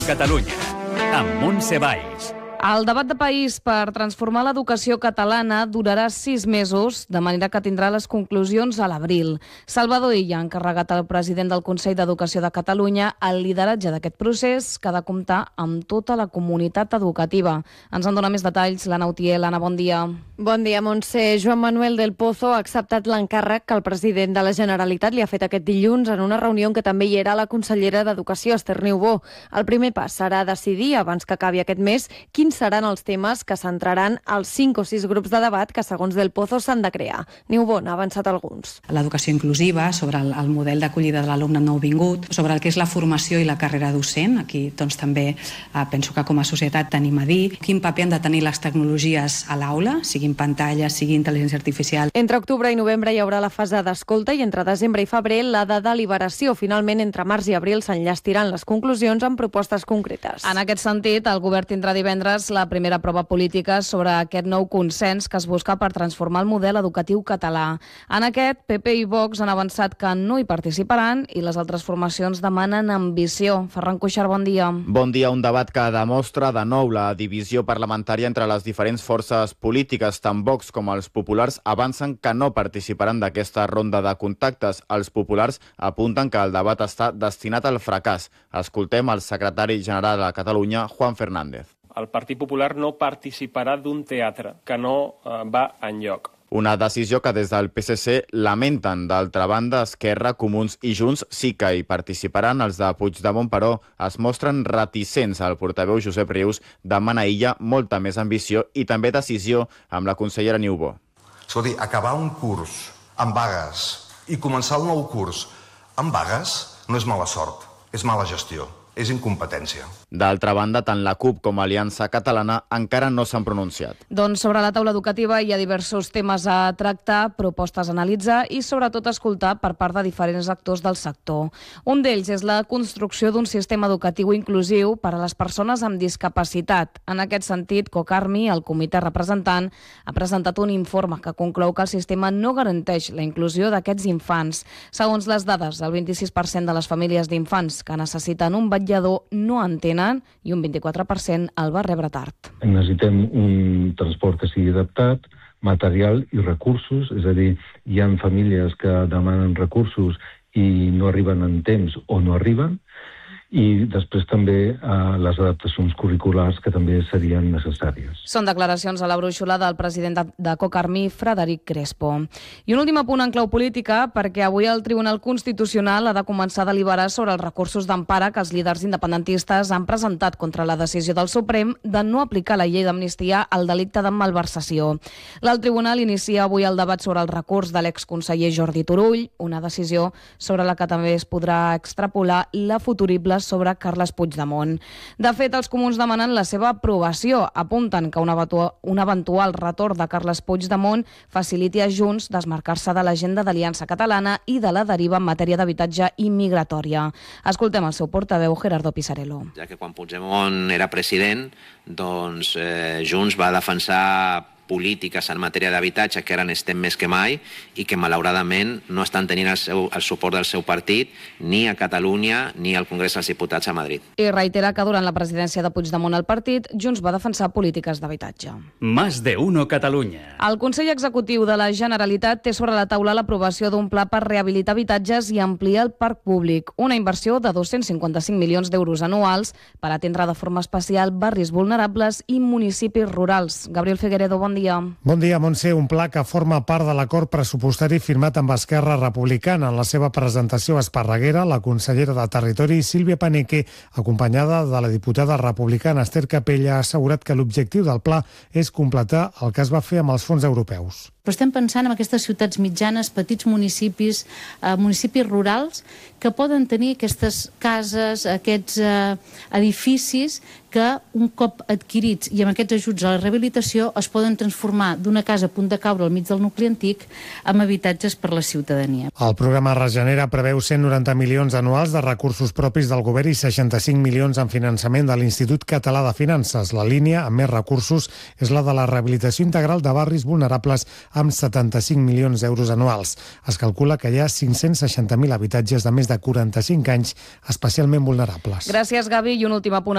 Catalunya, amb Montse Valls. El debat de país per transformar l'educació catalana durarà 6 mesos, de manera que tindrà les conclusions a l'abril. Salvador Illa ha encarregat al president del Consell d'Educació de Catalunya el lideratge d'aquest procés, que ha de comptar amb tota la comunitat educativa. Ens en dona més detalls l'Anna Utiel. Anna, bon dia. Bon dia, Montse. Joan Manuel del Pozo ha acceptat l'encàrrec que el president de la Generalitat li ha fet aquest dilluns en una reunió en què també hi era la consellera d'Educació, Esther Niubó. El primer pas serà decidir, abans que acabi aquest mes, quins seran els temes que centraran els 5 o 6 grups de debat que, segons del Pozo, s'han de crear. Niubó n'ha avançat alguns. L'educació inclusiva, sobre el model d'acollida de l'alumne nouvingut, sobre el que és la formació i la carrera docent. Aquí doncs, també penso que com a societat tenim a dir quin paper han de tenir les tecnologies a l'aula, siguin pantalles, sigui intel·ligència artificial. Entre octubre i novembre hi haurà la fase d'escolta i entre desembre i febrer la de deliberació. Finalment, entre març i abril s'enllastiran les conclusions amb propostes concretes. En aquest sentit, el govern tindrà divendres la primera prova política sobre aquest nou consens que es busca per transformar el model educatiu català. En aquest, PP i Vox han avançat que no hi participaran i les altres formacions demanen ambició. Ferran Cuixart, bon dia. Bon dia. Un debat que demostra de nou la divisió parlamentària entre les diferents forces polítiques. Tant Vox com els populars avancen que no participaran d'aquesta ronda de contactes. Els populars apunten que el debat està destinat al fracàs. Escoltem el secretari general de Catalunya, Juan Fernández. El Partit Popular no participarà d'un teatre que no va enlloc. Una decisió que des del PSC lamenten. D'altra banda, Esquerra, Comuns i Junts sí que hi participaran. Els de Puigdemont, però, es mostren reticents. El portaveu Josep Rius demana a Illa molta més ambició i també decisió amb la consellera Niubó. Escolti, acabar un curs amb vagues i començar el nou curs amb vagues no és mala sort, és mala gestió. És incompetència. D'altra banda, tant la CUP com Aliança Catalana encara no s'han pronunciat. Doncs sobre la taula educativa hi ha diversos temes a tractar, propostes a analitzar i sobretot escoltar per part de diferents actors del sector. Un d'ells és la construcció d'un sistema educatiu inclusiu per a les persones amb discapacitat. En aquest sentit, COCARMI, el comitè representant, ha presentat un informe que conclou que el sistema no garanteix la inclusió d'aquests infants. Segons les dades, el 26% de les famílies d'infants que necessiten un vetllador no en tenen i un 24% el va rebre tard. Necessitem un transport que sigui adaptat, material i recursos, és a dir, hi ha famílies que demanen recursos i no arriben en temps o no arriben, i després també les adaptacions curriculars que també serien necessàries. Són declaracions a la brúixola del president de COCARMI, Frederic Crespo. I un últim apunt en clau política, perquè avui el Tribunal Constitucional ha de començar a deliberar sobre els recursos d'empara que els líders independentistes han presentat contra la decisió del Suprem de no aplicar la llei d'amnistia al delicte de malversació. L'alt tribunal inicia avui el debat sobre el recurs de l'exconseller Jordi Turull, una decisió sobre la que també es podrà extrapolar la futurible sobre Carles Puigdemont. De fet, els comuns demanen la seva aprovació. Apunten que un eventual retorn de Carles Puigdemont faciliti a Junts desmarcar-se de l'agenda d'Aliança Catalana i de la deriva en matèria d'habitatge i migratòria. Escoltem el seu portaveu, Gerardo Pisarello. Ja que quan Puigdemont era president, doncs Junts va defensar polítiques en matèria d'habitatge que ara n'estem més que mai i que malauradament no estan tenint el suport del seu partit ni a Catalunya ni al Congrés dels Diputats a Madrid. I reitera que durant la presidència de Puigdemont al partit, Junts va defensar polítiques d'habitatge. Más de uno Catalunya. El Consell Executiu de la Generalitat té sobre la taula l'aprovació d'un pla per rehabilitar habitatges i ampliar el parc públic, una inversió de 255 milions d'euros anuals per atendre de forma especial barris vulnerables i municipis rurals. Gabriel Figueredo, bon dia. Bon dia, Montse. Un pla que forma part de l'acord pressupostari firmat amb Esquerra Republicana. En la seva presentació a Esparreguera, la consellera de Territori, Sílvia Paneque, acompanyada de la diputada republicana Esther Capella, ha assegurat que l'objectiu del pla és completar el que es va fer amb els fons europeus. Però estem pensant en aquestes ciutats mitjanes, petits municipis, municipis rurals, que poden tenir aquestes cases, aquests edificis que un cop adquirits i amb aquests ajuts a la rehabilitació es poden transformar d'una casa a punt de caure al mig del nucli antic amb habitatges per la ciutadania. El programa Regenera preveu 190 milions anuals de recursos propis del govern i 65 milions en finançament de l'Institut Català de Finances. La línia amb més recursos és la de la rehabilitació integral de barris vulnerables amb 75 milions d'euros anuals. Es calcula que hi ha 560.000 habitatges de més de 45 anys especialment vulnerables. Gràcies, Gavi. I un últim apunt